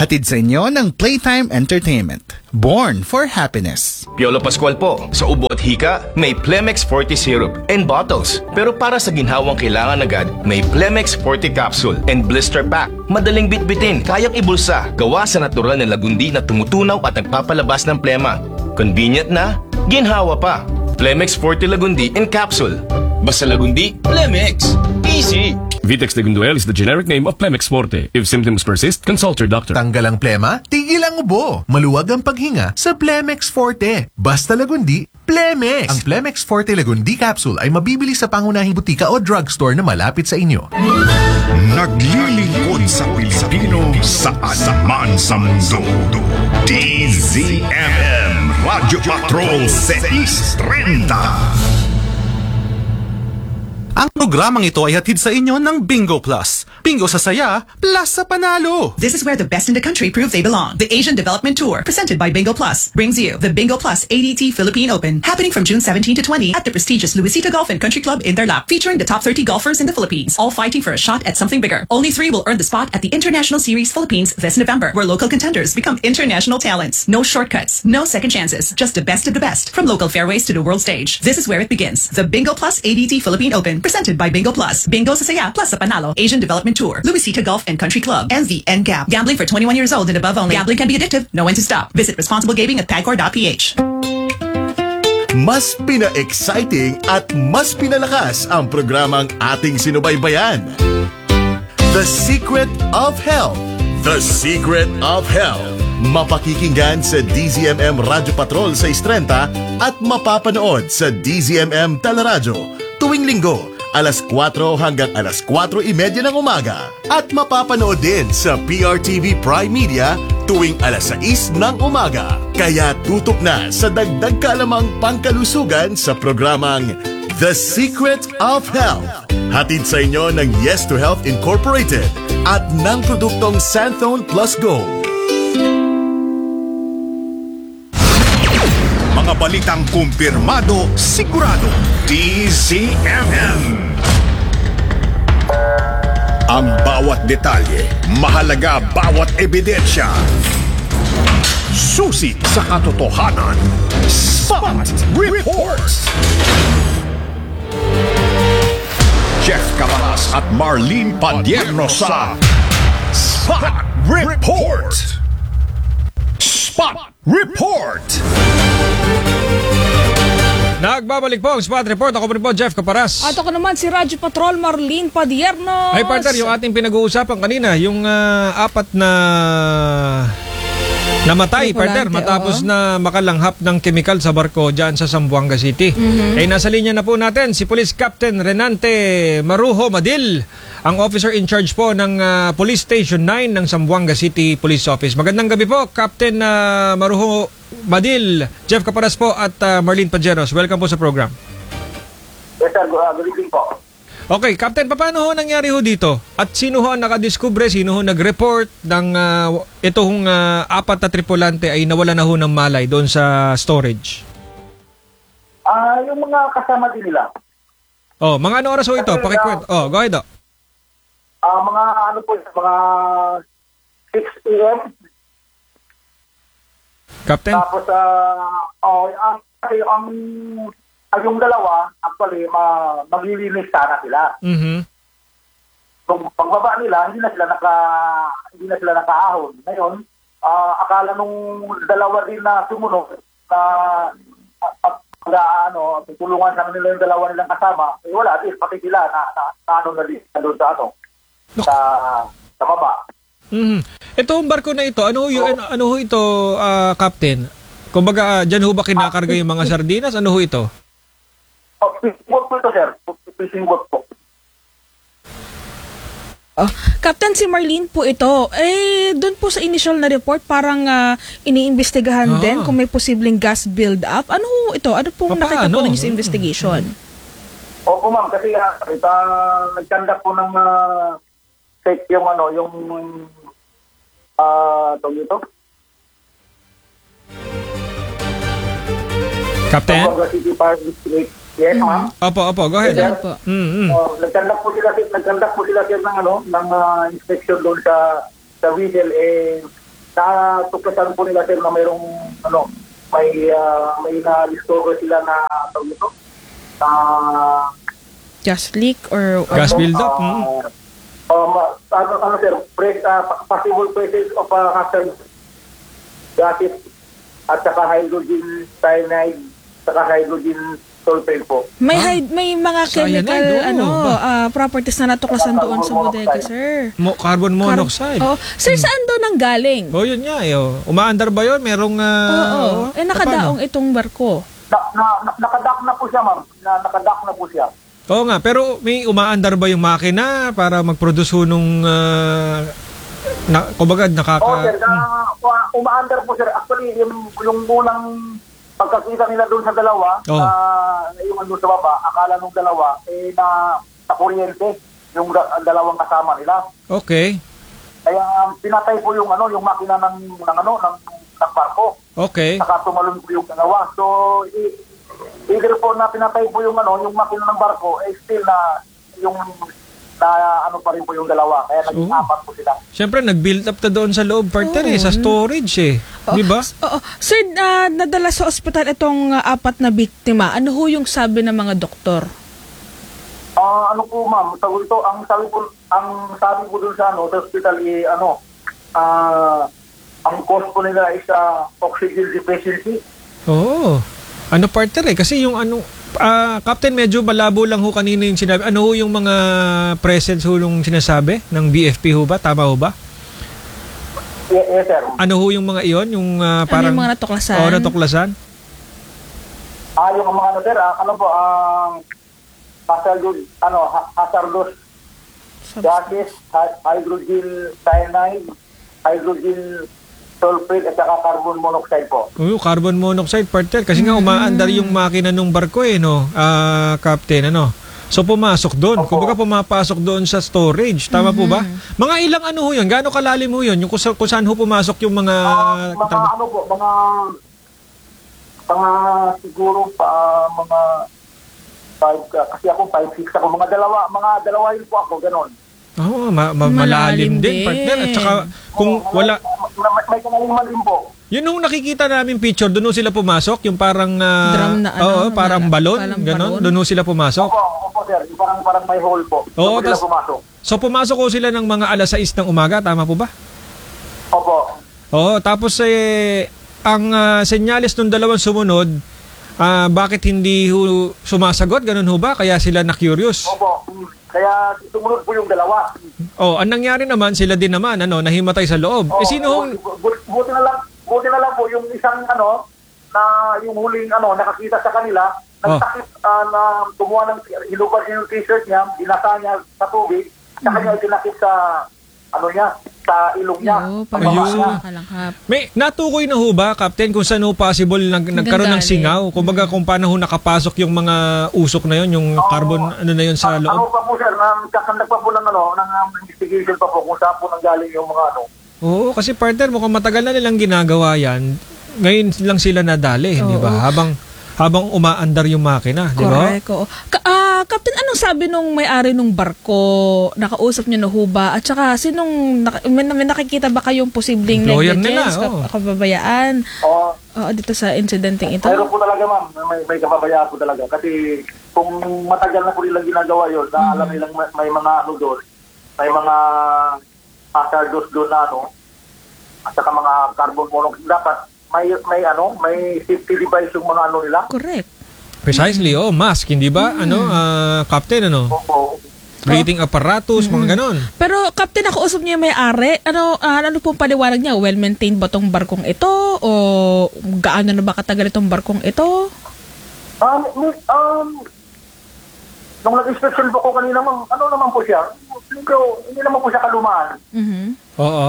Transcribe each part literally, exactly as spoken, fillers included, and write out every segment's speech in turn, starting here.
Hatid sa inyo ng Playtime Entertainment. Born for happiness. Piolo Pascual po. Sa ubo at hika, may Plemex forty Syrup and bottles. Pero para sa ginhawang kailangan agad, may Plemex forty Capsule and Blister Pack. Madaling bitbitin, kayang ibulsa. Gawa sa natural na lagundi na tumutunaw at nagpapalabas ng plema. Convenient na, ginhawa pa. Plemex forty Lagundi and Capsule. Basta Lagundi, Plemex. Easy! Vitex Legunduel is the generic name of Plemex Forte. If symptoms persist, consult your doctor. Tanggal ang plema, tigil ang ubo. Maluwag ang paghinga sa Plemex Forte. Basta Lagundi, Plemex! Ang Plemex Forte Lagundi Capsule ay mabibili sa pangunahing butika o drugstore na malapit sa inyo. Naglilingkod sa Pilipino saan man sa mundo. D Z M M Radio Patrol six thirty. Ang programang ito ay hatid sa inyo ng Bingo Plus. Bingo sa saya, plus sa panalo. This is where the best in the country prove they belong. The Asian Development Tour, presented by Bingo Plus, brings you the Bingo Plus A D T Philippine Open, happening from June seventeenth to twentieth at the prestigious Luisita Golf and Country Club in Tarlac, featuring the top thirty golfers in the Philippines, all fighting for a shot at something bigger. Only three will earn the spot at the International Series Philippines this November, where local contenders become international talents. No shortcuts, no second chances, just the best of the best, from local fairways to the world stage. This is where it begins. The Bingo Plus A D T Philippine Open, presented by Bingo Plus. Bingo sa saya, plus sa panalo. Asian Development Tour, Luisita Golf and Country Club, and the N G A P. Gambling for twenty-one years old and above only. Gambling can be addictive. Know when to stop. Visit responsible gaming at pagcor dot p h. Mas pina-exciting at mas pinalakas ang programang ating sinubaybayan. The Secret of Health. The Secret of Health. Mapakikinggan sa D Z M M Radio Patrol sa six thirty at mapapanood sa D Z M M Teleradyo tuwing linggo, alas kwatro hanggang alas kwatro thirty ng umaga. At mapapanood din sa P R T V Prime Media tuwing alas sais ng umaga. Kaya tutok na sa dagdag kalamang pangkalusugan sa programang The Secret of Health. Hatid sa inyo ng Yes to Health Incorporated at ng produktong Santhone Plus Gold. Mga balitang kumpirmado, sigurado. D Z M M. Ang bawat detalye, mahalaga bawat ebidensya. Susi sa katotohanan. Spot Reports. Jeff Cabaras at Marlene Padierno sa Spot Report. Spot Report. Nagbabalik po ang Spot Report. Ako po rin po, Jeff Caparas. At ako naman si Radyo Patrol, Marlene Padierno. Ay, partner, yung ating pinag-uusapan kanina, yung uh, apat na namatay, partner, matapos oh. na makalanghap ng kemikal sa barko dyan sa Zamboanga City. Mm-hmm. Ay, nasa linya na po natin si Police Captain Renante Marujo Madil, ang officer in charge po ng uh, Police Station nine ng Zamboanga City Police Office. Magandang gabi po, Captain uh, Marujo Madil. Jeff Caparas po at uh, Marlene Padierno. Welcome po sa program. Yes, sir. Good evening po. Okay, Captain, paano ho nangyari ho dito? At sino ho ang nakadiskubre, sino ho nag-report ng uh, itong uh, apat na tripulante ay nawala na ho ng malay doon sa storage? Ah, uh, yung mga kasama din nila. Oh, mga ano oras ho ito? Pakikwento. Oh, go ahead. Ah, uh, mga ano po, mga six p m Captain? Tapos, uh, oh, ang, ang, ang yung dalawa, actually, ma, maglilinis sana sila. Mm-hmm. Kung pagbaba nila, hindi na sila naka, hindi na sila nakaahon. Ngayon, uh, akala nung dalawa din na sumunod, na pag, uh, ano, tutulungan sa nila yung dalawa nilang kasama, eh wala, at least pati sila na, na, na ano na din, doon sa ano, sa, sa baba. Mm-hmm. Itong barko na ito, ano ho, so, ano, ano ho ito, uh, Captain? Kumbaga, uh, dyan ho ba kinakarga yung mga sardinas? Ano ho ito? Oh, fishing boat po ito, sir. Fishing boat po. Oh, Captain, si Marlene po ito. Eh, doon po sa initial na report, parang uh, iniimbestigahan ah. din kung may posibleng gas build-up. Ano ho ito? Ano pong nakita po ninyo sa investigation? Opo, ma'am. Kasi uh, ito, uh, nagkanda po ng uh, check yung ano, yung ah, uh, ito dito. Captain? Yes, ma'am. Opo, opo. Go ahead. Yes, opo. Mm-hmm. Uh, nagkandak po sila, nagkandak po sila sir ng ano, ng uh, inspection doon sa sa Whistle, eh, natuklasan po nila sir na mayroong ano, may uh, may na-discover sila na tawag ito. Uh, Gas leak or... Gas build-up? Uh, Hmm. um, ano, ano sir, pre, uh, possible presence of uh, hazard gases at saka hydrogen cyanide, saka hydrogen sulfate po. May hyd- may mga Cyanide, chemical oo. ano ah, properties na natuklasan doon sa bodega, sir. Mo- carbon monoxide. Oh, sir, saan doon ang galing? Oh, yun nga. Eh, oh. Umaandar ba yun? Merong... ah, Oo. oh, Eh, nakadaong itong barko. Na, na, na, nakadak na po siya, ma'am. Na, nakadak na po siya. Oo nga, pero may umaandar ba yung makina para mag-produce ho nung... ah, na, kumbaga, nakaka... Oh, sir, na, uh, umaandar po, sir. Actually, yung, yung unang pagkakita nila doon sa dalawa, Oh. na yung ano sa baba, akala nung dalawa, eh, na, na kuryente, yung da- dalawang kasama nila. Okay. Kaya um, pinatay po yung ano, yung makina ng, ng ano, ng, ng barko. Okay. Saka tumalon po yung dalawa. So, i- either po na pinatay po yung ano, yung makina ng barko, eh still na yung na ano pa rin po yung dalawa. Kaya naging Oh. apat po sila. Siyempre, nag-build up na doon sa loob, partner eh, sa storage eh. Oh, Di ba? Oo. Sir, ah, nadala sa ospital itong ah, apat na biktima. Ano ho yung sabi ng mga doktor? Ah, ano po ma'am, sabi ito, ang sabi po, ang sabi po dun sa ano, sa hospital, eh, ano, ah, ang cause po nila is ah, oxygen deficiency. Oo. Ano partner eh, kasi yung ano, ah, Captain, medyo malabo lang ho kanina yung sinabi. Ano ho yung mga presence ho yung sinasabi ng B F P ho ba? Tama ho ba? Yes, yes sir. Ano ho yung mga iyon? Yung ah, Ano parang... yung mga natuklasan? Oo, natuklasan. Ah, yung mga ano sir, ah, ano po, ang hazardous, ano, ha- hazardous gases, hy- hydrogen cyanide, hydrogen sulfate, at saka carbon monoxide po. Oo, carbon monoxide partner. Kasi nga umaandar yung makina ng barko eh, no? Ah, Captain, ano? So pumasok doon. Kumbaga pumapasok doon sa storage. Tama po ba? Mga ilang ano ho yun? Gaano kalalim ho yun? Yung kung, sa- kung saan ho pumasok yung mga... Ah, mga ano po, mga mga siguro pa ah, mga five, ah, kasi ako five six ako, mga dalawa, mga dalawa yun po ako, ganon. Oo, ma- ma- Malalim malalim din, din. partner. At saka kung Oo, wala... may, may kanaliman din po. Yun nung nakikita namin picture, doon ho sila pumasok. Yung parang... ah, Drum na ano, oo, parang na- balon. parang Ganon. balon. Doon ho sila pumasok. Opo, opo sir, yung parang, parang may hole po. Oo, Doon po sila tas- pumasok. So pumasok ho sila ng mga alas sais ng umaga. Tama po ba? Opo. Oo, tapos eh, ang ah, senyales ng dalawang sumunod, ah, bakit hindi ho sumasagot? Ganun ho ba? Kaya sila na-curious. Opo. Mm. Kaya tumunod po yung dalawa. Oh, ang nangyari naman, sila din naman, ano, nahimatay sa loob. Oh, eh, sino hong... bu- bu- buti na lang, buti na lang po yung isang ano na yung huling ano nakakita sa kanila, Oh. nagtakip ah, na tumuha ng hinubar niya yung t-shirt niya, dinasa niya sa tubig, sa kanya itinakip sa ano niya, sa ilong niya. Oo, sa parang baba Ayun. niya. nakalanghap. May natukoy na ho ba, Captain, kung saan ho possible nag, nagkaroon ng Gagaling. singaw? Kumbaga kung paano ho nakapasok yung mga usok na yon, yung carbon ano na yon sa Ano loob? pa po sir, nagkakandak pa po ng ano, ng um, investigation pa po kung saan po nanggaling yung mga ano. Oo, kasi partner, mukhang matagal na nilang ginagawa yan. Ngayon lang sila nadali, di ba? Oo. Habang habang umaandar yung makina, di ba? Correct. Oo. Ka- ah, Captain, anong sabi nung may-ari nung barko? Nakausap niyo na ho ba? At saka, sinong, nak- may, may nakikita ba kayong posibleng Employer negligence, nila, oo. kap- kapabayaan? Oh, Oo, dito sa incidenteng ito? Mayroon po talaga ma'am, may, may kapabayaan po talaga. Kasi kung matagal na po nilang ginagawa yun, na alam nilang may, may mga ano doon, may mga hazardous doon na ano, at saka mga carbon monoxide, dapat may may ano, may safety device yung mga ano nila. Correct. Precisely, oh, mask, hindi ba? Ano, ah, Captain, ano? Opo. Breathing apparatus, mga ganon. Pero, Captain, nakausap niyo yung may-ari. Ano, ah, ano pong paliwanag niya? Well-maintained ba tong barkong ito? O gaano na ba katagal itong barkong ito? Um, mi- um, nung nag-inspection po ko kanina, ma'am, ano naman po siya? Hindi, ko- hindi naman po siya kalumaan. Mhm. Oo.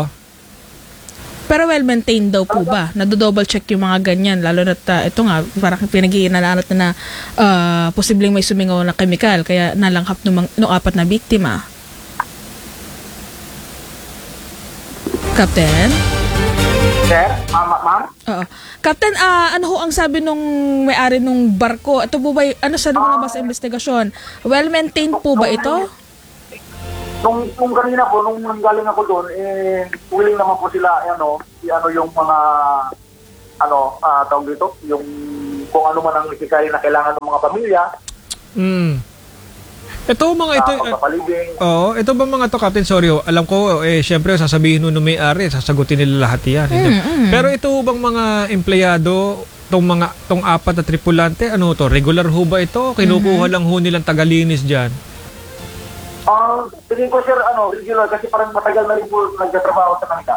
Pero well-maintained daw po ba? Nado-double check yung mga ganyan. Lalo na uh, ito nga, parang pinag-iinalalat na na ah, posibleng may sumingaw na chemical. Kaya nalanghap nung, nung apat na biktima. Captain? Sir, ma'am, ma'am? Oo. Captain, ah, ano ho ang sabi nung may-ari nung barko? Ito po ba, y- ano sa lumabas sa investigasyon? Well-maintained po ba ito? nung, nung kanina po, nung nanggaling ako doon, eh, willing naman po sila, ano, si ano yung mga, ano, uh, tawag dito, yung kung ano man ang isikay na kailangan ng mga pamilya. Mm. Ito mga ito, uh, oh, ito ba mga to, Captain, sorry, oh, alam ko, eh, syempre, sasabihin nun ng may-ari, sasagutin nila lahat yan. Mm, mm. Pero ito bang mga empleyado, tong mga, tong apat na tripulante, ano to, regular ho ba ito? Kinukuha mm-hmm. lang ho nilang tagalinis dyan? Ah, uh, tingin ko, sir, ano, regular, kasi parang matagal na rin po nagtatrabaho sa kanila.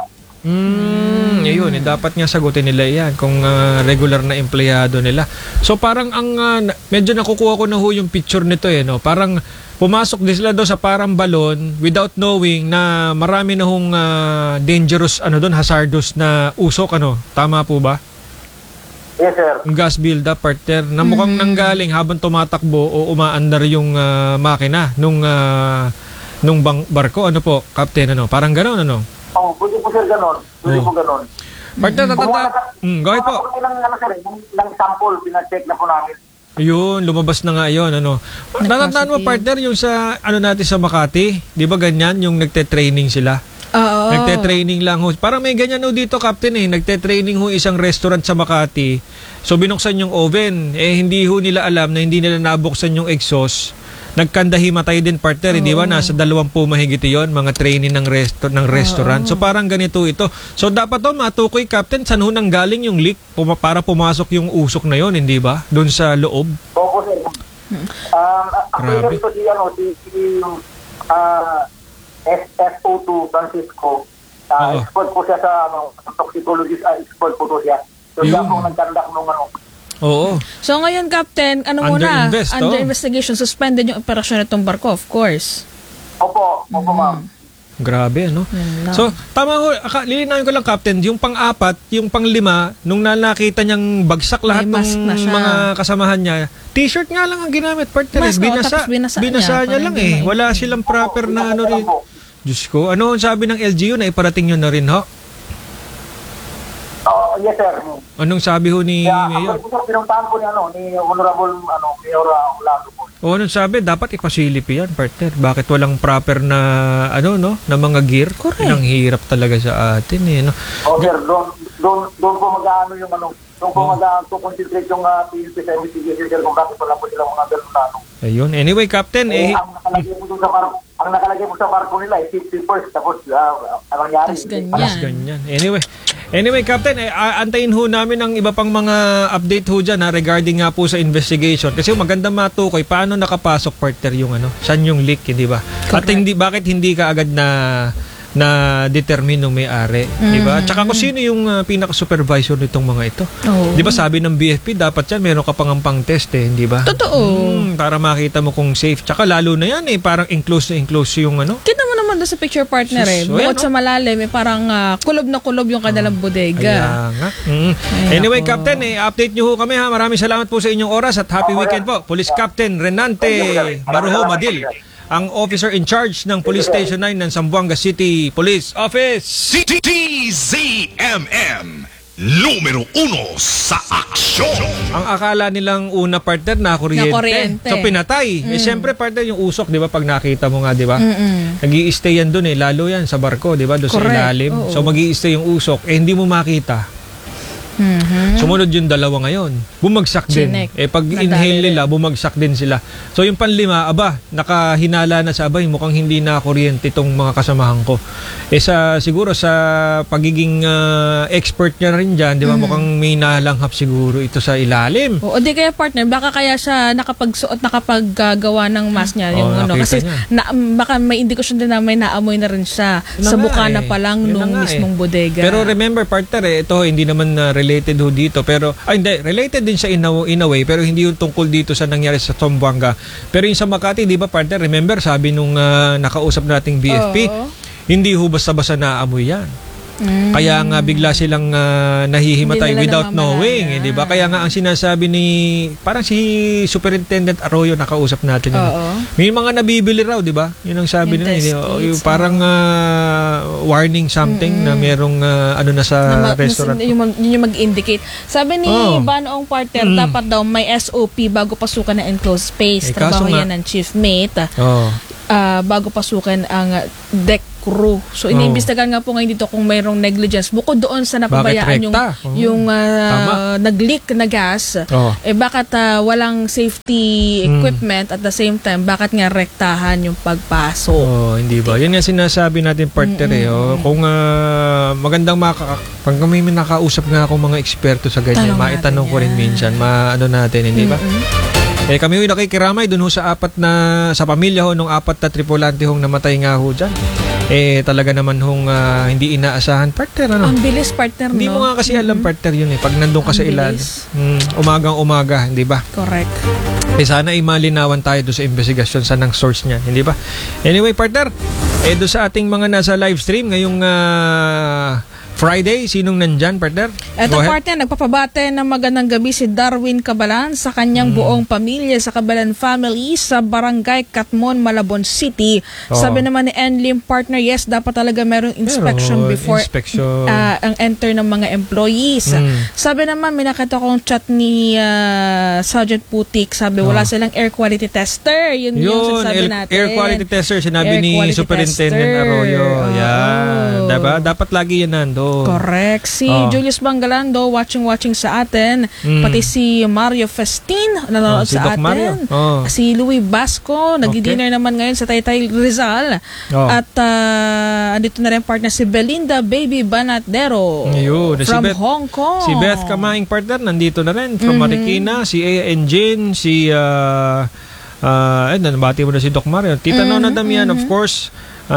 Hmm, ayun, eh, dapat nga sagutin nila yan kung uh, regular na empleyado nila. So parang ang uh, medyo nakukuha ko na ho yung picture nito eh, no? Parang pumasok din sila doon sa parang balon without knowing na marami na hong uh, dangerous, ano doon, hazardous na usok, ano? Tama po ba? Yes, sir. Yung gas build-up, partner, na mukhang mm. nanggaling habang tumatakbo o umaandar yung uh, makina nung, uh, nung bang barko. Ano po, Captain? Ano? Parang gano'n, ano? Oo, oh, pwede po, sir, gano'n. Pwede oh. po gano'n. Partner, natata... Mm, go ahead po. Kumuha na ng, ano, sir, ng, ng sample, pinacheck na po namin. Ayun, lumabas na nga yun, ano. Natatandaan mo, partner, yung sa, ano natin sa Makati, di ba ganyan, yung nagte-training sila? Oo. Nagte-training lang ho. Parang may ganyan ho dito, Captain, eh. Nagte-training ho isang restaurant sa Makati. So, binuksan yung oven. Eh, hindi ho nila alam na hindi nila nabuksan yung exhaust. Nagkandahimatay din, partner. Oh. Di ba? Nasa dalawampu mahigit yun, mga training ng, resto- ng restaurant. Oh. So, parang ganito ito. So, dapat to matukoy, Captain, saan ho nang galing yung leak puma- para pumasok yung usok na yon, hindi ba? Doon sa loob. Opo, sir. Um, Grabe. Ito si, ano, si, si, uh, S O two Francisco. Uh, oh. Expert po siya sa ano, toxicologist, uh, expert po po siya. So, siya po nagkandak nung ano. Oo. So, ngayon, Captain, ano under muna? Invest, under oh. investigation, suspended yung operasyon nitong barko, of course. Opo, opo, mm. ma'am. Grabe, ano? No. So, tama ho, lilinawin ko lang, Captain, yung pang-apat, yung pang-lima, nung nakita niyang bagsak lahat ng mga kasamahan niya, t-shirt nga lang ang ginamit, partner. Mask, binasa, oh, binasa, binasa niya, niya lang eh. Wala silang proper na ano rin. Diyos ko, ano ang sabi ng L G U na iparating nyo na rin, ho? Oh, yes, sir. Anong sabi ho ni yeah, Mayor? Ako po, pinuntahan ko ni, ano, ni Honorable ano, Mayor Olaso po. O, anong sabi? Dapat ipasilipi yan, partner. Bakit walang proper na, ano, no? Na mga gear? Correct. Ang hirap talaga sa atin, eh, no? Oh, sir, doon, doon, doon po mag-ano yung, ano, doon po oh. mag-concentrate yung uh, P N P sa investigation, sir, kung bakit wala po silang mga ganun na, ano. Ayun. Anyway, Captain, eh... eh ang nakalagay po doon sa barko, ang nakalagay po sa barko nila, eh, safety first, tapos, uh, ang nangyari. Tapos ganyan. Tapos ganyan. Anyway, anyway, Captain, eh, antayin ho namin ang iba pang mga update ho dyan, ha, regarding nga po sa investigation. Kasi maganda matukoy, paano nakapasok, partner, yung ano, saan yung leak, hindi ba? At hindi, bakit hindi ka agad na na determine ng may-ari, mm. di ba? Tsaka kung sino yung uh, pinaka-supervisor nitong mga ito. Oh. Di ba sabi ng B F P, dapat yan, meron ka pang pang test eh, di ba? Totoo. Hmm, para makita mo kung safe. Tsaka lalo na yan eh, parang enclose na enclose yung ano. Kita mo naman doon sa picture partner eh. Bukod sa malalim, eh, parang uh, kulob na kulob yung kanilang oh. bodega. Kaya nga. Mm. Anyway, ako. Captain, eh, update nyo ho kami ha. Maraming salamat po sa inyong oras at happy oh, weekend po. Police Captain Renante Maruho Madil, ang officer in charge ng Police Station nine ng Zamboanga City Police Office. C T Z M M, numero uno sa aksyon. Ang akala nilang una, partner, na kuryente. Na kuryente. So pinatay. Mm. Eh siyempre, partner, yung usok, di ba, pag nakita mo nga, di ba? Nag-i-stay yan dun eh, lalo yan sa barko, di ba, doon sa ilalim. Oo. So mag-i-stay yung usok, eh hindi mo makita. Mm-hmm. Sumunod yung dalawa ngayon. Bumagsak Chinek. din. Eh pag inhale nila, bumagsak din sila. So yung panlima, aba, nakahinala na sa abay, mukhang hindi na kuryente itong mga kasamahan ko. Eh sa, siguro sa pagiging uh, expert niya rin dyan, di ba, mm-hmm. mukhang may nalanghap siguro ito sa ilalim. O, o di kaya partner, baka kaya siya nakapagsuot, nakapaggawa ng mask niya. Yung oh, ano, kasi na, baka may indikasyon din na may naamoy na rin siya sa bukana eh. pa lang yun nung mismong eh. bodega. Pero remember, partner, eh, ito hindi naman uh, related ho dito, pero ay hindi, related din siya in a, in a way, pero hindi yung tungkol dito sa nangyari sa Zamboanga. Pero yung sa Makati, di ba, partner, remember sabi nung uh, nakausap nating B F P, oh. hindi ho basta-basta naamoy yan. Mm. Kaya nga bigla silang uh, nahihimatay without knowing, eh, di ba? Kaya nga ang sinasabi ni parang si Superintendent Arroyo, nakausap natin yun. May mga nabibili raw, di ba? Yun ang sabi nila, yung parang uh, warning something mm-hmm. na merong uh, ano na sa na ma- restaurant. Yun yung, yung mag-indicate. Sabi ni oh. Banoong partner, mm. dapat daw may S O P bago pasukan na enclosed space. Eh, trabaho yan ng chief mate. Oh. ah, bago pasukin ang ah, deck crew. So iniimbestigahan nga po ngayon dito kung mayroong negligence bukod doon sa napabayaan yung rekta? Oo. yung ah, Tama. nag-leak na gas. Oo. Eh bakit ah, walang safety equipment at the same time bakit nga rektahan yung pagpasok? Oh, hindi ba? Yan nga sinasabi natin partner eh. Oh. Kung ah, magandang maka pag kami may nakausap nga ako mga eksperto sa ganyan, Tanong maitanong natin ko rin yan. minsan, maano natin, hindi ba? Eh kami yung nakikiramay dun ho sa apat na sa pamilya ho nung apat na tripulante hong namatay nga ho dyan. Eh talaga naman hong ah, hindi inaasahan partner ano. Ang bilis partner, Hindi no? mo nga kasi alam partner yun eh. Pag nandun ka Ang sa ilalim. bilis. Mm, umagang umaga, hindi ba? Correct. Eh sana ay malinawan tayo doon sa investigasyon sa ng source niya, hindi ba? Anyway, partner, eh doon sa ating mga nasa live stream ngayong ah, Friday, sinong nandyan, partner? Eto Go ahead. partner, nagpapabate ng magandang gabi si Darwin Cabalan sa kanyang Hmm. buong pamilya sa Cabalan family sa Barangay Catmon, Malabon City. Oo. Sabi naman ni Enlim partner, yes, dapat talaga merong inspection Meron, before inspection. ah, ang enter ng mga employees. Hmm. Sabi naman, may nakita kong chat ni ah, Sergeant Putik, sabi wala silang air quality tester. Yun, yung Yun, sinasabi air, natin. air quality tester, sinabi Air ni quality Superintendent tester. Arroyo. Yan. Oo. Diba? Dapat lagi yan nando. Correct. Si Oh. Julius Bangalando watching-watching sa atin. Mm. Pati si Mario Festin nanonood Oh, si sa Doc atin. Mario. Oh. Si Louis Basco nagdi-dinner naman ngayon sa Taytay Rizal. Oh. At uh, andito na rin partner si Belinda Baby Banatdero Ayun, si from Beth- Hong Kong. Si Beth Kamaing partner, nandito na rin. From Mhm. Marikina. Si A. Engine. Si, uh, uh, eh, nabati mo na si Doc Mario. Tita Mhm, Nona Damian, of mhm. course.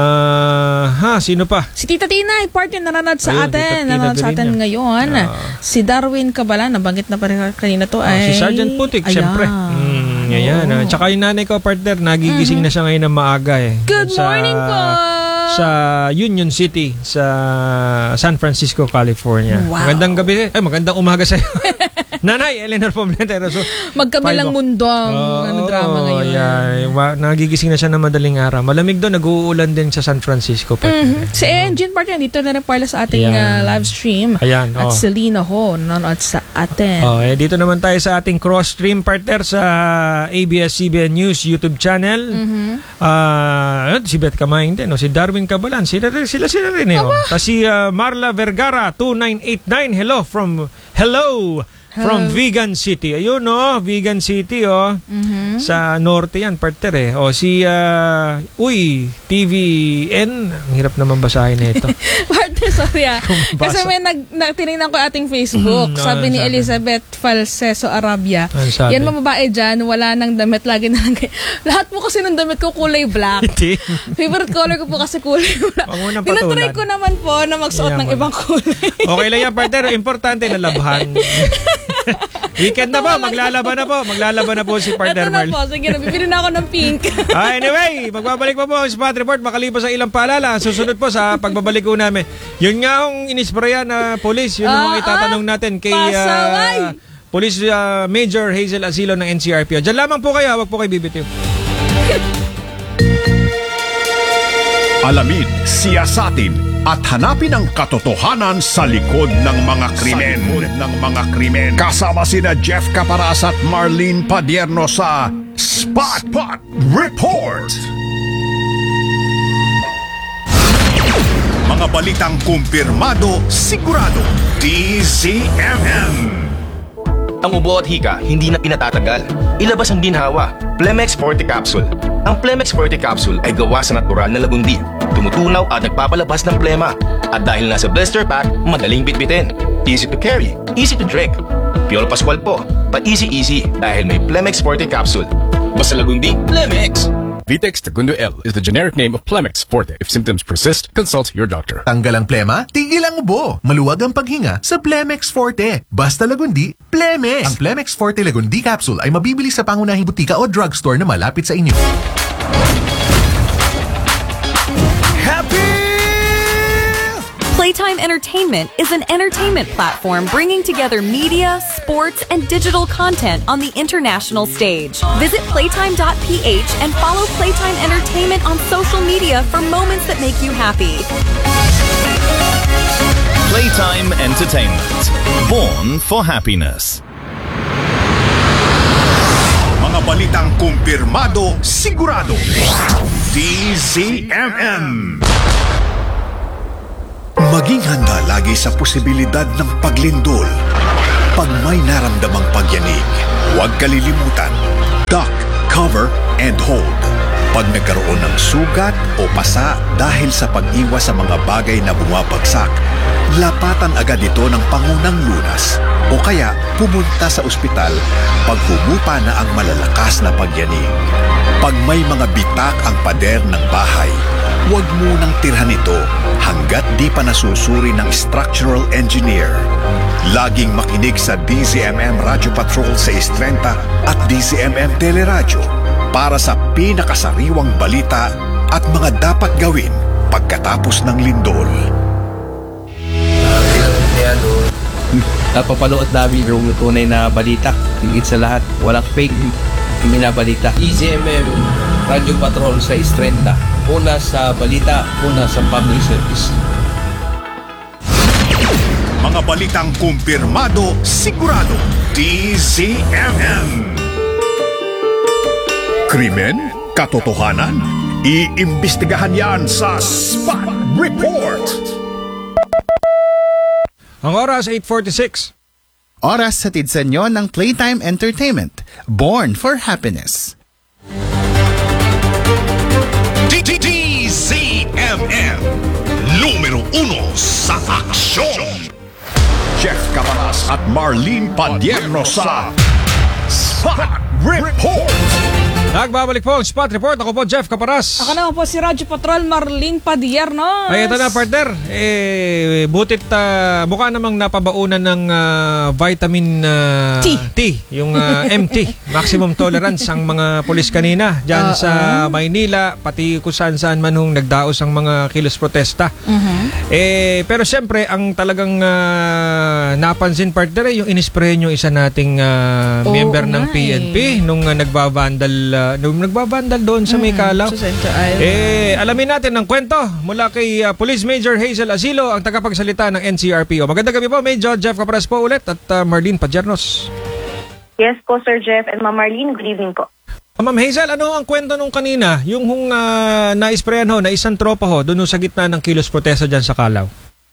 Uh, ha, sino pa? Si Tita Tina, partner nanonood sa Ayun, Tita atin. Tina Nanonood sa atin Berina. ngayon. Si Darwin Cabalan, nabanggit na pa rin kanina to. Ah, ay, si Sergeant Putik, ayan. syempre. Mm, ayan. ah. Tsaka yung nanay ko, partner, nagigising na siya ngayon ng maaga eh. Good Sa- morning po! Sa Union City, sa San Francisco, California. Wow. Magandang gabi. Ay, magandang umaga sa'yo. Nanay, Eleanor Poblentero. So, Magkabilang five o- mundo ang Oo, ano, drama ngayon. Yeah. Ma- nagigising na siya ng madaling araw. Malamig doon, nag-uulan din sa San Francisco. partner. Mhm. Si Engine partner, dito na rin pala sa ating Ayan. uh, live stream. Ayan, At oh. Selena Ho, nanonood sa atin. Oh, eh, dito naman tayo sa ating cross-stream partner sa A B S C B N News YouTube channel. Mhm. Ah, si Beth Kamaing din, oh, si Darwin Cabalan, sila rin, sila sila rin eh. Oh. Tapos si ah, Marla Vergara two nine eight nine. Hello from Hello from Vegan City. Ayun oh, Vegan City oh. Mhm. Sa norte yan, partner eh. O si ah, Uy, T V N. Ang hirap naman basahin nito. Partner, sorry ah. Basa. Kasi may nag, na, tinignan ko ating Facebook. Mhm, sabi ano ni sabi? Elizabeth Falseso Arabia. Ano sabi? Yan mga babae dyan, wala nang damit. Lagi na lang kayo. Lahat po kasi ng damit ko kulay black. Hindi. Favorite color ko po kasi kulay black. Huwag mo nang Tinatry patulan. ko naman po na magsuot Yan ng mo. ibang kulay. Okay lang yan, partner. Importante na labhan. Weekend na po, maglalaban na po. Maglalaban na po si partner Ito na Marl. po. Sige, nabibili na ako ng pink. Ah, anyway, magbabalik pa po ang Spot Report makalipas sa ilang paalala. Susunod po sa pagbabalik ko namin. Yun nga ang inisprayan na police. Yun ang Ah, itatanong natin kay pasaway. ah, Police ah, Major Hazel Asilo ng N C R P O. Diyan lamang po kayo. Huwag po kayo bibitiw. Alamin, siyasatin at hanapin ang katotohanan sa likod ng mga krimen. Sa likod ng mga krimen. Kasama sina Jeff Caparas at Marlene Padierno sa Spot, Spot Report. Mga balitang kumpirmado, sigurado. D Z M M. Ang ubo at hika, hindi na pinatatagal. Ilabas ang ginhawa, Plemex Forte Capsule. Ang Plemex Forte Capsule ay gawa sa natural na lagundi. Tumutunaw at nagpapalabas ng plema. At dahil nasa blister pack, madaling bitbitin. Easy to carry, easy to drink. Piolo Pascual po, pa-easy-easy dahil may Plemex Forte Capsule. Basta lagundi, Plemex! Vitex Segundo L is the generic name of Plemex Forte. If symptoms persist, consult your doctor. Tanggal ang plema, tigil ang ubo. Maluwag ang paghinga sa Plemex Forte. Basta lagundi, Plemex! Ang Plemex Forte Lagundi Capsule ay mabibili sa pangunahing butika o drugstore na malapit sa inyo. Playtime Entertainment is an entertainment platform bringing together media, sports, and digital content on the international stage. Visit playtime dot p h and follow Playtime Entertainment on social media for moments that make you happy. Playtime Entertainment. Born for happiness. Mga Mga balitang kumpirmado, sigurado. D Z M M. Maging handa lagi sa posibilidad ng paglindol. Pag may naramdamang pagyanig, huwag kalilimutan. Duck, cover, and hold. Pag nagkaroon ng sugat o pasa dahil sa pag-iwas sa mga bagay na bumabagsak, lapatan agad ito ng pangunang lunas o kaya pumunta sa ospital pag humupa na ang malalakas na pagyanig. Pag may mga bitak ang pader ng bahay, huwag munang tirhan ito hanggat di pa nasusuri ng structural engineer. Laging makinig sa D Z M M Radio Patrol sa Istrenta at D Z M M Teleradyo para sa pinakasariwang balita at mga dapat gawin pagkatapos ng lindol. Napapanood namin yung tunay na balita. Higit sa lahat, walang fake minabalita. D Z M M Radio Patrol sa Istrenta. Una sa balita, una sa public service. Mga balitang kumpirmado, sigurado. D Z M M. Krimen, katotohanan, iimbestigahan yan sa Spot Report. Ang oras, eight forty-six. Oras hatid sa inyo ng Playtime Entertainment. Born for Happiness. D Z M M. Numero uno sa aksyon. Jeff Caparas at Marlene Padierno sa Spot Report. Nagbabalik po ang Spot Report. Ako po, Jeff Caparas. Ako naman po si Radyo Patrol, Marlene Padierno. Ay, ito na, partner. Eh, butit, uh, mukha namang napabaunan ng uh, vitamin uh, T. T. Yung uh, M T, maximum tolerance, ang mga pulis kanina. Diyan uh, sa uh, Maynila, pati kung saan-saan man hong nagdaos ang mga kilos protesta. Uh-huh. Eh, pero siyempre, ang talagang uh, napansin, partner, eh, yung inispray yung isa nating uh, oh, member ng P N P nung uh, nagbabandal Uh, nung nagbabandal doon sa may Kalaw. Eh, alamin natin ang kwento mula kay uh, Police Major Hazel Asilo, ang tagapagsalita ng N C R P O. Magandang gabi po, Major Jeff Caparas po ulit at uh, Marlene Padiernos. Yes po, Sir Jeff and Ma'am Marlene. Good evening po. Ma'am Hazel, ano ang kwento nung kanina? Yung hung uh, na-sprayan ho, na isang tropa ho, doon sa gitna ng kilos protesta dyan sa Kalaw.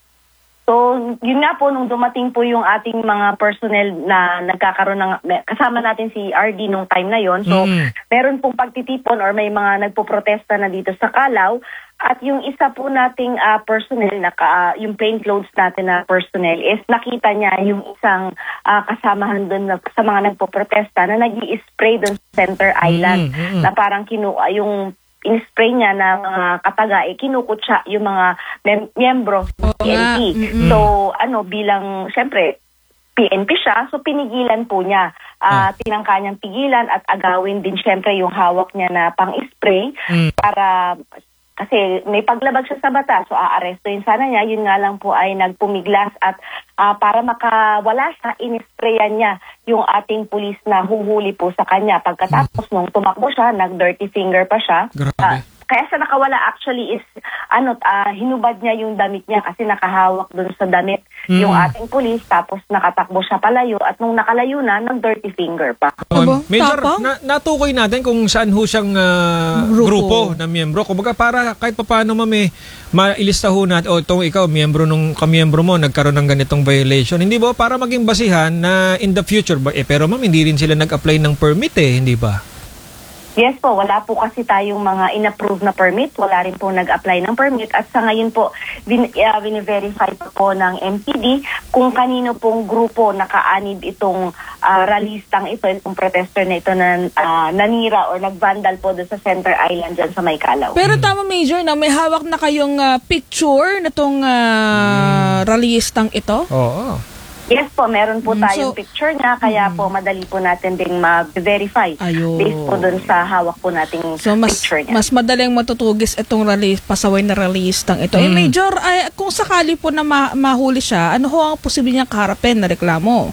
So, yun nga po, nung dumating po yung ating mga personnel na nagkakaroon ng, kasama natin si R D nung time na yon. So, mm. meron pong pagtitipon or may mga nagpo-protesta na dito sa Kalaw. At yung isa po nating uh, personnel, naka, uh, yung plain clothes natin na personnel, is nakita niya yung isang uh, kasamahan doon na, sa mga nagpo-protesta na nag-i-spray doon sa Center Island. Mm, mm. Na parang kinu, uh, yung in-spray niya na mga kataga, eh, kinukutsa yung mga mem- miyembro ng P N P. Mm-hmm. So, ano, bilang, syempre, P N P siya, so pinigilan po niya. Uh, mm. Tinangka niyang pigilan at agawin din, syempre, yung hawak niya na pang-spray mm. para, kasi may paglabag siya sa batas, so aarestuin sana niya. Yun nga lang po ay nagpumiglas at uh, para makawala siya, inisprayan niya yung ating pulis na huhuli po sa kanya. Pagkatapos nung tumakbo siya, nag-dirty finger pa siya. Uh, kaya sa nakawala actually is ano uh, hinubad niya yung damit niya kasi nakahawak doon sa damit mm. yung ating pulis, tapos nakatakbo siya palayo at nung nakalayo na, nag-dirty finger pa. Um, Major, na, natukoy natin kung saan ho siyang uh, grupo. grupo na miyembro. Kumbaga para kahit paano mami mailista ho natin, o itong ikaw, miyembro nung kamiyembro mo, nagkaroon ng ganitong violation. Hindi ba? Para maging basihan na in the future, ba? Eh, pero ma'am, hindi rin sila nag-apply ng permit eh, hindi ba? Yes po, wala po kasi tayong mga in-approve na permit. Wala rin po nag-apply ng permit. At sa ngayon po, bin, uh, bin-verify po, po ng M P D kung kanino pong grupo nakaanib itong uh, ralistang ito, itong protester na ito na uh, nanira or nag-vandal po doon sa Center Island dyan sa May Kalaw. Pero tama, Major, na may hawak na kayong uh, picture na itong uh, mm. ralistang ito? Oo. Yes po, meron po tayong so, picture niya, kaya po madali po natin ding ma-verify based po dun sa hawak po nating so, mas, picture niya. Mas madaling matutugis itong rally, pasaway na rallyistang ito. Mm. Eh, Major, ay, kung sakali po na ma- mahuli siya, ano ho ang posible niyang kaharapin na reklamo?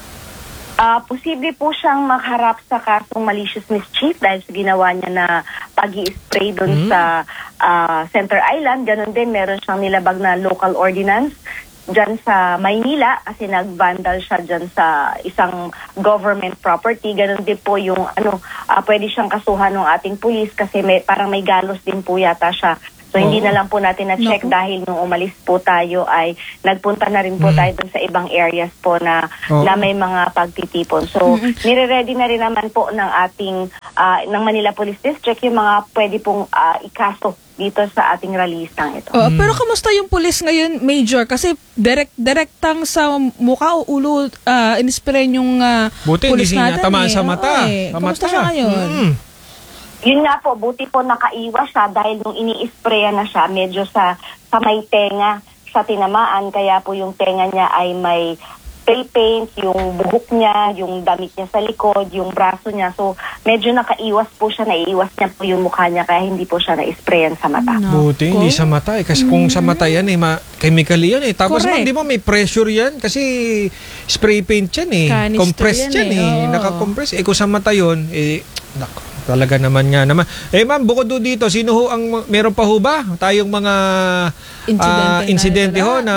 Uh, posible po siyang makaharap sa kasong malicious mischief dahil sa ginawa niya na pag-i-spray doon mm. sa uh, Center Island. Ganon din, meron siyang nilabag na local ordinance. dyan sa Maynila kasi nag-vandal siya dyan sa isang government property. Ganon din po yung ano, uh, pwede siyang kasuhan ng ating pulis kasi may, parang may galos din po yata siya. So, hindi na lang po natin na-check Naku. dahil nung umalis po tayo ay nagpunta na rin po Mm. tayo dun sa ibang areas po na, Oo. na may mga pagtitipon. So, nire-ready na rin naman po ng ating, ah, ng Manila Police District yung mga pwede pong ah, ikaso dito sa ating rallyistang ito. Oo, pero kamusta yung pulis ngayon, Major? Kasi direct direktang sa mukha o ulo uh, inispray yung uh, Buti, hindi pulis siya natin. tamaan eh. sa mata. Oo, eh. Sa Kamusta mata. siya ngayon? Mm. Yun nga po, buti po nakaiwas siya dahil nung ini-sprayan na siya, medyo sa, sa may tenga sa tinamaan. Kaya po yung tenga niya ay may spray paint, yung buhok niya, yung damit niya sa likod, yung braso niya. So, medyo nakaiwas po siya, naiiwas niya po yung mukha niya kaya hindi po siya na-sprayan sa mata. Buti, hindi sa mata eh. Kasi kung sa mata yan eh, ma- chemically yan eh. Tapos Correct. man, di ba may pressure yan? Kasi spray paint yan eh. Canister Compressed yan yan, eh, eh. oo. Naka-compress. Eh kung sa mata yun, eh, nako, talaga naman nga naman. Eh ma'am, bukod do dito, sino ho ang, meron pa ho ba tayong mga Insidente ah, na insidente ho nadala? na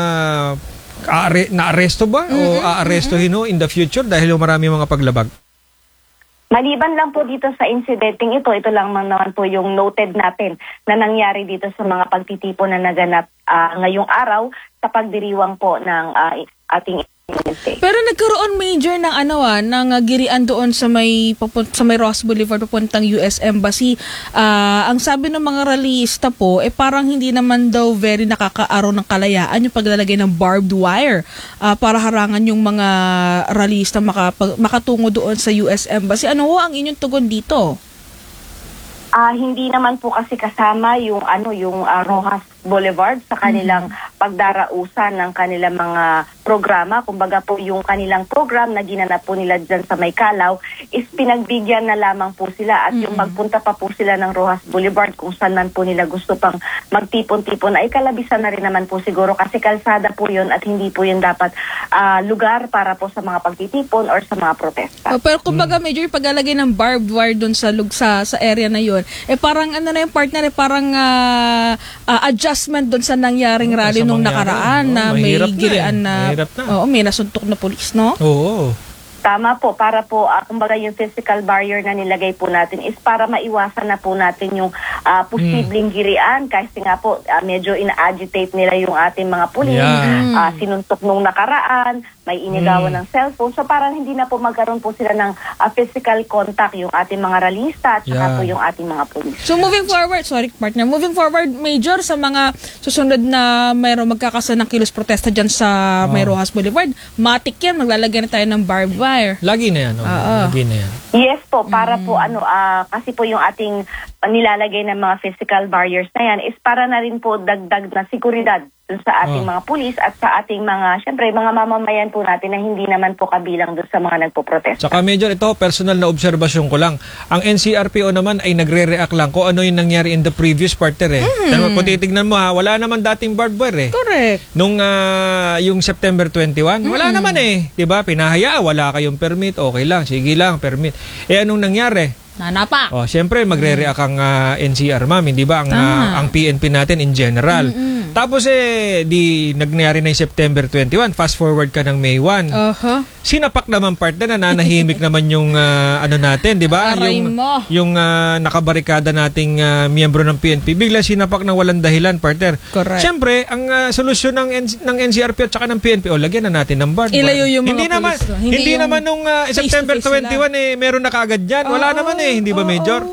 aare, na-aresto ba? O aarestohin ho in the future dahil ho marami mga paglabag? Maliban lang po dito sa incidenting ito, ito lang man naman po yung noted natin na nangyari dito sa mga pagtitipon na naganap ah, ngayong araw sa pagdiriwang po ng ah, ating Independence Day. Pero nagkaroon, Major, ng ano ah, ng uh, girian doon sa may papun- sa may Ross Boulevard papuntang U S Embassy. Ah, ang sabi ng mga rallyista po, eh parang hindi naman daw very nakakaaraw ng kalayaan yung paglalagay ng barbed wire ah, para harangan yung mga rallyista makapag- makatungo doon sa U S Embassy. Ano ho ang inyong tugon dito? Ah, hindi naman po kasi kasama yung ano yung ah, Rojas Boulevard sa kanilang pagdarausan ng kanilang mga programa. Kumbaga po yung kanilang program na ginanap po nila dyan sa Maykalaw is pinagbigyan na lamang po sila at yung magpunta pa po sila ng Rojas Boulevard kung saan man po nila gusto pang magtipon-tipon ay kalabisan na rin naman po siguro kasi kalsada po yun at hindi po yun dapat ah, lugar para po sa mga pagtitipon or sa mga protesta. Oh, pero kumbaga, Major, yung paglalagay ng barbed wire doon sa lug sa sa area na yun, eh parang ano na yung partner, eh parang ah, ah, adjustment doon sa nangyaring rally sa nung mangyari. nakaraan Oo, na may mahirap na girian eh. na, Mahirap na. oo, may nasuntok na pulis, no? Oo. Tama po, para po, ah, kumbaga yung physical barrier na nilagay po natin is para maiwasan na po natin yung ah, posibleng girian kasi nga po ah, medyo ina-agitate nila yung ating mga pulis, Yeah. ah, sinuntok nung nakaraan, may inigawan ng cellphone. So parang hindi na po magkaroon po sila ng ah, physical contact yung ating mga rallyista at saka Yeah. po yung ating mga pulis. So moving forward, sorry partner, moving forward, Major, sa mga susunod na mayroong magkakasa ng kilos protesta dyan sa may Rojas Boulevard, matik yan, maglalagay na tayo ng barbed wire. Lagi na yan. Oh. Oo. Lagi na yan. Yes po, para po ano, ah, kasi po yung ating nilalagay ng mga physical barriers na yan is para na rin po dagdag na seguridad dun sa ating Oh. mga pulis at sa ating mga, syempre, mga mamamayan po natin na hindi naman po kabilang dun sa mga nagpo-protest. Tsaka Major, ito, personal na obserbasyon ko lang. Ang N C R P O naman ay nagre-react lang kung ano yung nangyari in the previous partner eh. Mm. Kung titignan mo ha, wala naman dating barbed wire eh. Correct. Nung ah, yung September twenty-one, wala naman eh. Diba? Pinahaya, wala kayong permit, okay lang, sige lang, permit. Eh anong nangyari? Nanapa. Oh, siyempre magre-react ang ah, N C R, ma'am, hindi ba? Ang, ah, ang P N P natin in general. Tapos eh, di nagnayari na yung September twenty-one, fast forward ka ng May first. Uh-huh. Sinapak naman partner na nanahimik naman yung ah, ano natin, 'di ba? Aray Yung mo. yung ah, nakabarikada nating ah, miyembro ng P N P bigla sinapak ng walang dahilan, partner. Correct. Siyempre, ang ah, solusyon ng N- ng N C R P at saka ng P N P, o lagyan na natin ng bar. Ilayo yung mga hindi pulis, naman no? hindi, Hindi yung naman nung ah, face to September face twenty-one eh meron na kaagad diyan. Wala Oo, naman eh, hindi ba, oo. Major?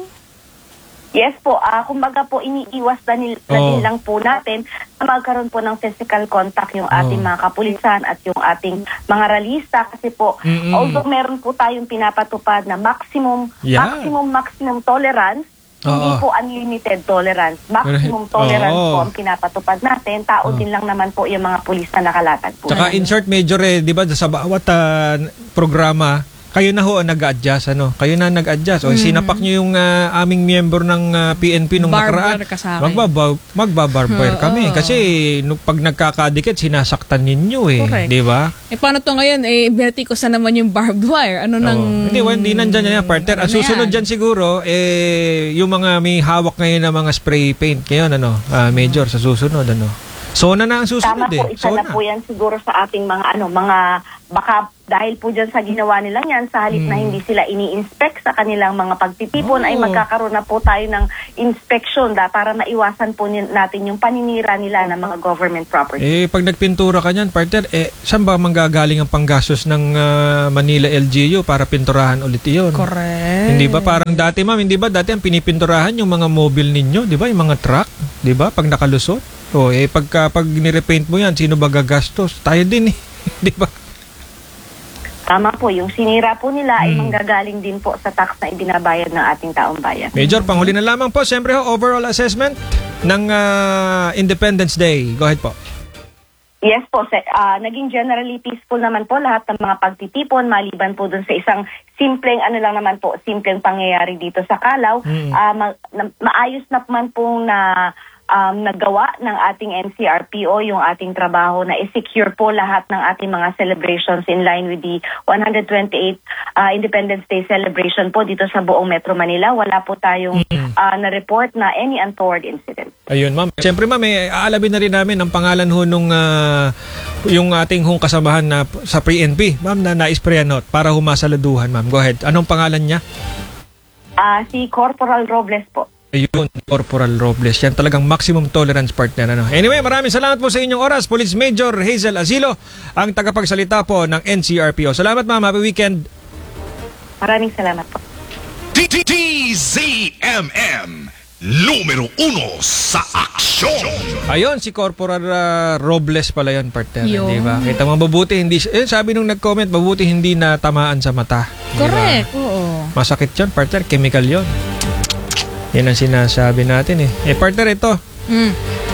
Yes po, ah kumbaga po iniiwas na, nil- na Oo. din lang po natin na magkaroon po ng physical contact yung ating Oo. mga kapulisan at yung ating mga rallyista kasi po Mm-mm. although meron po tayong pinapatupad na maximum Yeah. maximum maximum tolerance, hindi Oo. po unlimited tolerance. Maximum Pero- tolerance Oo. po ang pinapatupad natin. Tao din lang naman po yung mga pulis na nakalatag po. Tsaka in short, Major, eh, di ba, sa bawat ah, programa, kayo na ho ang nag-adjust, ano? Kayo na nag-adjust. O, sinapak nyo yung ah, aming miyembro ng ah, P N P nung Barbed nakaraan. wire ka sa akin. Magbaba- Magbabarbwire Oo. kami. Kasi nung pag nagkakadikit, sinasaktan ninyo eh. Correct. Di ba? Eh paano to ngayon? Eh, binatikos na naman yung barbed wire. Ano nang... Oo. Hindi, well, hindi nandyan yan, partner. Ang Ano susunod yan? dyan siguro, eh, yung mga may hawak ngayon ng mga spray paint. Ngayon, ano, ah, Major, sa susunod, ano. Sona na ang susunod Tama eh. po, isa na Sona. po yan siguro sa ating mga ano, mga baka dahil po dyan sa ginawa nilang yan, sa halip na Hmm. hindi sila ini-inspect sa kanilang mga pagtitipon, ay Oo. magkakaroon na po tayo ng inspection da, para maiwasan po ni- natin yung paninira nila ng mga government property. Eh, pag nagpintura ka niyan, partner, eh, saan ba manggagaling ang panggastos ng ah, Manila L G U para pinturahan ulit iyon? Correct. Hindi ba parang dati, ma'am, hindi ba dati ang pinipinturahan yung mga mobile ninyo, di ba? Yung mga truck, di ba? Pag nakalusot. O, eh, pagka, pag nirepaint mo yan, sino ba gagastos? Tayo din eh. Di ba? Tama po, yung sinira po nila ay Hmm. manggagaling din po sa tax na ibinabayad ng ating taong bayan. Major, panghuli na lamang po. Siyempre ho, overall assessment ng ah, Independence Day. Go ahead po. Yes po, se- ah, naging generally peaceful naman po lahat ng mga pagtitipon, maliban po dun sa isang simpleng, ano lang naman po, simpleng pangyayari dito sa Calao. Mm. Ah, ma- na- maayos na man pong na um, nagawa ng ating N C R P O yung ating trabaho na i-secure po lahat ng ating mga celebrations in line with the one hundred twenty-eighth ah, Independence Day celebration po dito sa buong Metro Manila. Wala po tayong ah, na-report na any untoward incident. Ayun, ma'am. Siyempre, ma'am, eh, aalamin na rin namin ang pangalan ho nung ah, yung ating hong kasamahan na sa pre-N P, ma'am, na na-isprayan not para humasaladuhan, ma'am. Go ahead. Anong pangalan niya? Ah, si Corporal Robles po. Ayun, Corporal Robles. Yan talagang maximum tolerance partner. Ano? Anyway, maraming salamat po sa inyong oras. Police Major Hazel Asilo, ang tagapagsalita po ng N C R P O. Salamat, ma'am. Happy weekend. Maraming salamat po. D Z M M, numero uno sa aksyon. Ayun, si Corporal uh, Robles pala yun, partner. Yun. Di ba? Kita mo, mabuti hindi, eh, sabi nung nag-comment, mabuti hindi na tamaan sa mata. Di ba? Correct, oo. Masakit yun, partner. Chemical yun. Yan ang sinasabi natin eh. Eh, partner, ito. Mm.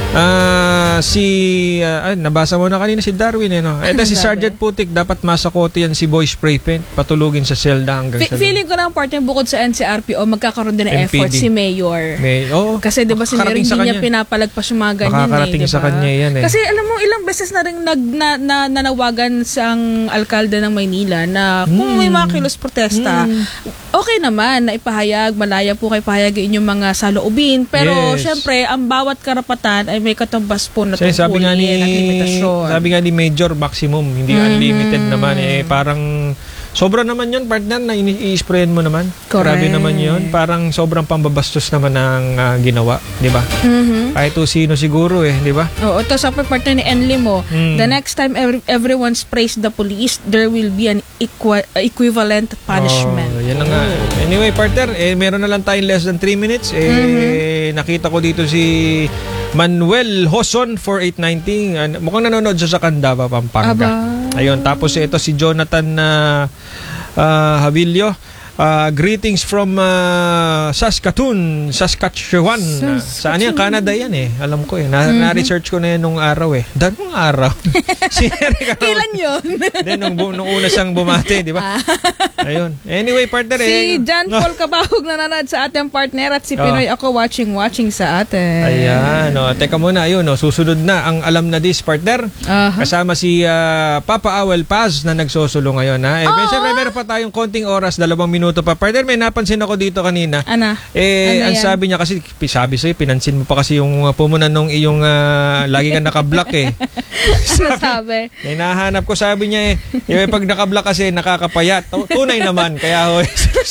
Ah, si ah, ay, nabasa mo na kanina si Darwin eh, no? Ito si Sergeant Putik, dapat masakote yan si boy spray paint, patulugin sa selda hanggang Fe- sa feeling ko na ang partner bukod sa N C R P O, magkakaroon din ng M P D. effort si Mayor. May, oh, Kasi 'di ba si Mayor makakarating hindi sa niya kanya. pinapalagpas yung mga ganyan Makakarating eh, 'di sa ba? kanya yan eh. Kasi alam mo ilang beses na rin nag na, na, nanawagan sa ang alkalde ng Maynila na kung may mga kilos protesta, okay naman na ipahayag, malaya po kay pahayagin yung mga saloobin, pero Yes. syempre ang bawat karapatan ay may katumbas po na Kasi sabi nga ni tungkulin at limitasyon. sabi nga ni Major maximum, hindi Mhm. unlimited naman eh, parang sobra naman 'yon, partner, na i-sprayan mo naman. Correct. Grabe naman 'yon, parang sobrang pambabastos naman ang ah, ginawa, 'di ba? Mhm. Kahit o sino siguro eh, 'di ba? Oo, ito sa partner ni Enli mo, Mm. the next time every, everyone sprays the police, there will be an equa- equivalent punishment. Oh, yan na nga. Anyway, partner, eh, meron na lang tayong less than three minutes. Eh, nakita ko dito si Manuel Hoson four eight nine zero. An- mukhang nanonood siya sa Candaba, Pampanga. Aba. Ayun, tapos ito si Jonathan na uh, Havilio. Uh, greetings from uh, Saskatoon, Saskatchewan. Saskatoon. Saan yan? Canada yan eh. Alam ko eh. Na- Mhm. Na-research ko na yan nung araw eh. Dan nung araw. si Eric Kailan yun? Then, nung, bu- nung una siyang bumati, di ba? Ayun. Anyway, partner eh. Si John Paul Kabahog nanonood sa ating partner at si Pinoy Oh. ako watching watching sa atin. Ayan. O, teka muna. Ayun. O, susunod na ang alam na this, partner. Kasama si ah, Papa Awel Paz na nagsusulo ngayon. Ha? Eh, Oh. syempre, meron pa tayong konting oras, dalawang minuto pa. Partner, may napansin ako dito kanina. Ana? Eh, Ano ang yan? sabi niya kasi, sabi sa'yo, pinansin mo pa kasi yung uh, pumunan nung iyong uh, lagi kang nakablock eh. Ano sabi? May nahanap ko, sabi niya eh, yung pag nakablock kasi nakakapayat. Tu- Tunay naman, kaya ho.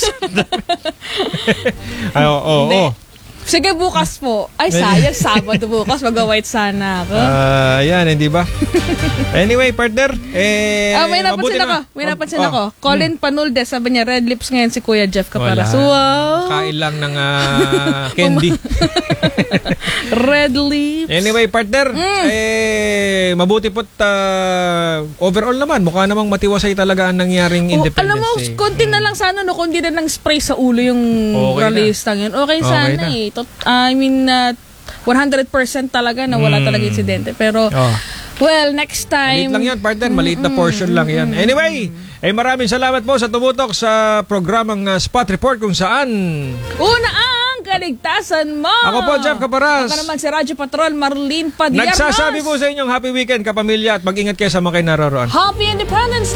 Ay, oo, oo, Hindi. oo. Sige, bukas po. Ay, sayang. Sabado bukas. Mag-white sana ako. Ah, yan, hindi ba? Anyway, partner, eh, Ah, may mabuti napansin ako. na- May Oh, napansin oh. ako. Colin Panulde, sabi niya, red lips ngayon si Kuya Jeff Wala. Caparas. Wow! Kain lang ng ah, candy. Red lips. Anyway, partner, eh, mabuti po't ah, overall naman, mukha namang matiwasay talaga ang nangyaring Oh, Independence alam mo, Day. konti na lang sana, no, kung di na lang spray sa ulo yung Okay na. ralistang yun. Okay, Okay sana na. eh. Tot, I mean, uh, one hundred percent talaga na wala Mm. talaga insidente. Pero, Oh. well, next time. Maliit lang yan, partner. Maliit na portion lang yan. Anyway, eh maraming salamat po sa tumutok sa programang uh, Spot Report kung saan Una ang kaligtasan mo. Ako po, Jeff Caparas. Ako naman si Radyo Patrol, Marlene Padiernos. nagsasabi po sa inyong happy weekend, kapamilya, at mag-ingat kayo sa mga kayo naroroon. Happy Independence